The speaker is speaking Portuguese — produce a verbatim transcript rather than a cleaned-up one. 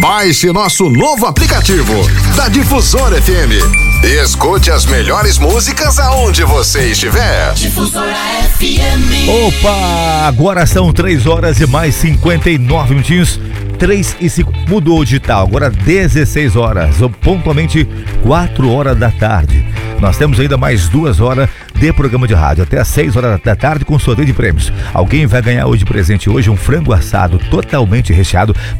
Baixe nosso novo aplicativo da Difusora F M e escute as melhores músicas aonde você estiver. Difusora F M. Opa, agora são três horas e mais cinquenta e nove minutinhos. três e cinco. Mudou o digital, agora dezesseis horas, ou pontualmente quatro horas da tarde. Nós temos ainda mais duas horas de programa de rádio, até às seis horas da tarde com sorteio de prêmios. Alguém vai ganhar hoje presente hoje um frango assado totalmente recheado